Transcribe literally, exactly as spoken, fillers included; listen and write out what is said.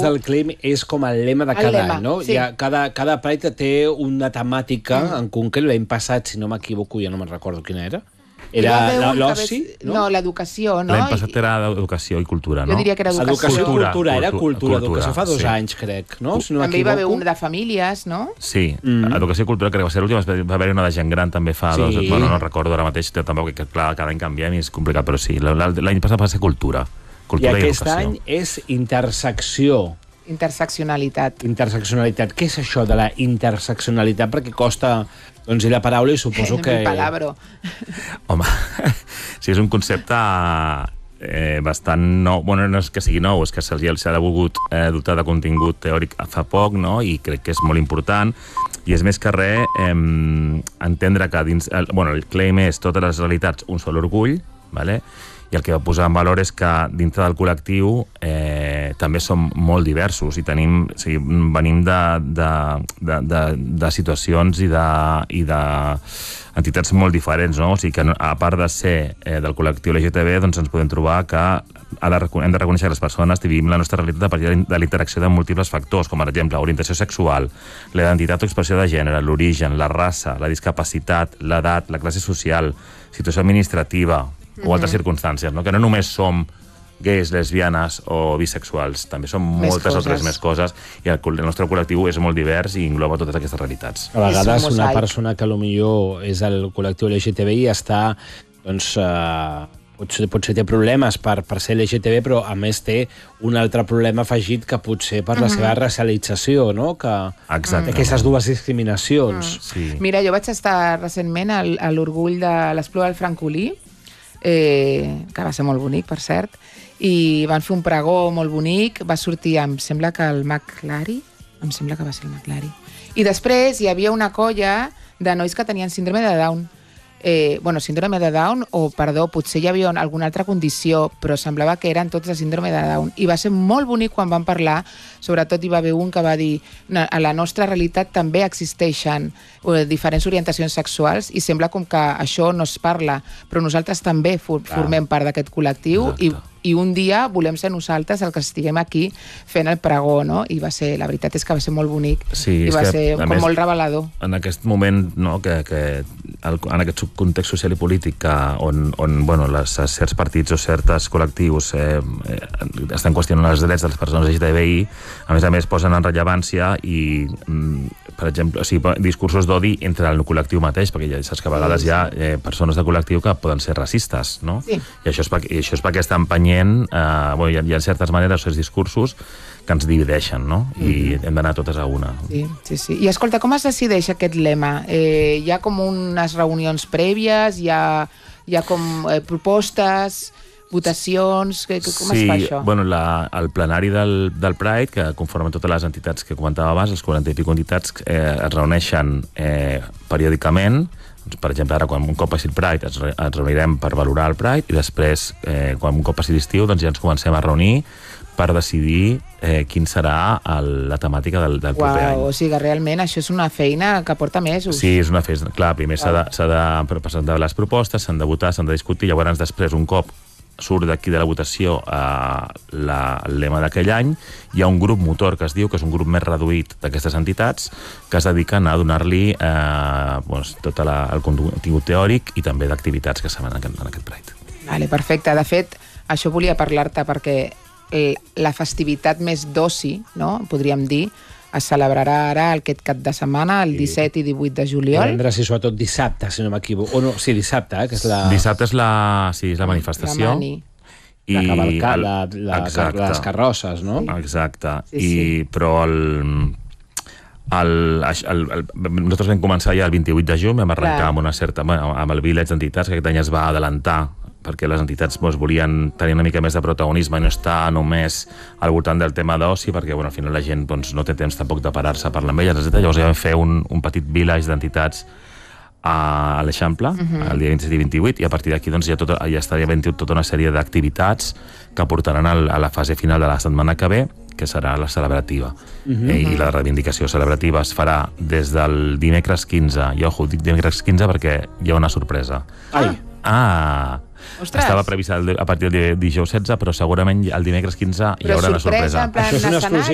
del Claim és com el lema de El cada lema, any, no? sí. Hi ha, cada, cada Pride té una temàtica mm. en concret. L'any passat, si no m'equivoco, ja no me'n recordo quina era. Era l'oci, no? No, l'educació, no? L'any passat era educació i cultura, no? Jo diria que era educació. Educació i Cultura, cultura, era cultura, cultura, educació fa dos sí. anys, crec, no? Si no També hi va haver m'equivoco. un de famílies, no? Sí, mm. educació i cultura crec que va ser l'última, va haver una de gent gran també fa Sí. dos, bueno, no recordo ara mateix, tampoc, que clar, cada any canviem i és complicat, però sí, l'any passat va ser cultura, I cultura i, aquest educació. any és intersecció. Interseccionalitat. Interseccionalitat. Què és això de la interseccionalitat? Perquè costa, doncs, dir la paraula i suposo que... Mi palabra. Home, sí, és un concepte eh, bastant nou. Bueno, no és que sigui nou, és que s'ha volgut eh, dotar de contingut teòric fa poc, no? I crec que és molt important. I és més que res eh, entendre que dins... El, bueno, el Claim és totes les realitats un sol orgull, vale? I el que va posar en valor és que dintre del col·lectiu eh, també som molt diversos i tenim, o sigui, venim de, de, de, de, de situacions i de, i de entitats molt diferents, no? O sigui que a part de ser eh, del col·lectiu L G T B, doncs ens podem trobar que ha de, hem de reconèixer que les persones vivim la nostra realitat a partir de la interacció de múltiples factors, com per exemple orientació sexual, la identitat o expressió de gènere, l'origen, la raça, la discapacitat, l'edat, la classe social, situació administrativa, o altres circumstàncies, no? Que no només som gais, lesbianes o bisexuals, també són Més moltes coses. altres més coses i el, el nostre col·lectiu és molt divers i engloba totes aquestes realitats. A vegades És un una mosaic. persona que potser és el col·lectiu L G T B i està, doncs, eh, potser, potser té problemes per, per ser L G T B, però a més té un altre problema afegit que potser per la seva racialització, no? Que Exactament. aquestes dues discriminacions. Sí. Mira, jo vaig estar recentment al- a l'orgull de l'Espluga del Francolí, eh, que va ser molt bonic, per cert, i van fer un pregó molt bonic, va sortir, em sembla que el McLary, em sembla que va ser el McLary. I després hi havia una colla de nois que tenien síndrome de Down. Eh, bueno, síndrome de Down, o, perdó, potser hi havia alguna altra condició, però semblava que eren tots de síndrome de Down. I va ser molt bonic quan van parlar, sobretot hi va haver un que va dir a la nostra realitat també existeixen eh, diferents orientacions sexuals i sembla com que això no es parla, però nosaltres també for formem part d'aquest col·lectiu i, i un dia volem ser nosaltres el que estiguem aquí fent el pregó, no? I va ser, la veritat és que va ser molt bonic Sí, i és va que, ser a com més, molt revelador. En aquest moment, no, que, que el, en aquest context social i polític que, on, on bueno, les, certs partits o certes col·lectius eh, eh, estan qüestionant els drets de les persones L G T B I, a més a més posen en rellevància i, mm, per exemple, o sigui, discursos d'odi entre el col·lectiu mateix, perquè ja saps que a vegades hi ha eh, persones de col·lectiu que poden ser racistes, no? Sí. I això és perquè, i això és perquè està empenyent, eh, bueno, hi ha, hi ha certes maneres, certs discursos que ens divideixen, no? I mm-hmm. hem d'anar totes a una. Sí, sí, sí. I escolta, com es decideix aquest lema? Eh, hi ha com unes reunions prèvies, hi ha, hi ha com eh, propostes, votacions, que, que, com sí, es fa això? Bueno, la, el plenari del, del Pride, que conformen totes les entitats que comentava abans, les quaranta i pico entitats, eh, es reuneixen eh, periòdicament. Doncs, per exemple, ara, quan un cop passi el Pride, ens, re, ens reunirem per valorar el Pride i després, eh, quan un cop passi l'estiu, doncs ja ens comencem a reunir per decidir eh, quin serà el, la temàtica del, del proper Uau, any. o sigui, realment això és una feina que porta mesos. Sí, és una festa. Clar, primer s'ha de, s'ha de presentar les propostes, s'han de votar, s'han de discutir, llavors després, un cop surt d'aquí de la votació eh, la, el lema d'aquell any, hi ha un grup motor que es diu, que és un grup més reduït d'aquestes entitats, que es dediquen a donar-li eh, doncs, tot la, el contingut teòric i també d'activitats que es fan en aquest, en aquest Pride. Vale, perfecte. De fet, això volia parlar-te perquè eh, la festivitat més d'oci, no?, podríem dir, es celebrarà ara aquest cap de setmana, el disset i divuit de juliol. Divendres i sobretot dissabte, si no m'equivoco. O no, sí, dissabte, eh, que és la... Dissabte és la, sí, és la manifestació. La mani. I la cavalcada, el, la, la, les carrosses, no? Exacte. Sí, I, sí. Però el, el, el, el, nosaltres vam començar ja el vint-i-vuit de juny, vam arrencar Clar. amb una certa, amb el village d'entitats, que aquest any es va adelantar perquè les entitats doncs, volien tenir una mica més de protagonisme i no estar només al voltant del tema d'oci, perquè bueno, al final la gent doncs, no té temps tampoc de parar-se a parlar amb elles, etcètera. Llavors ja vam fer un, un petit village d'entitats a l'Eixample, uh-huh. el dia vint-i-set i vint-i-vuit, i a partir d'aquí doncs, ja, tot, ja estaria ben tota una sèrie d'activitats que portaran al, a la fase final de la setmana que ve, que serà la celebrativa. Uh-huh. eh, I la reivindicació celebrativa es farà des del dimecres quinze, i ojo, dic dimecres quinze perquè hi ha una sorpresa. Ai! Ah! Ostres. Estava previst a partir del dijous setze, però segurament el dimecres quinze hi haurà una sorpresa. En plan Això és una escenari.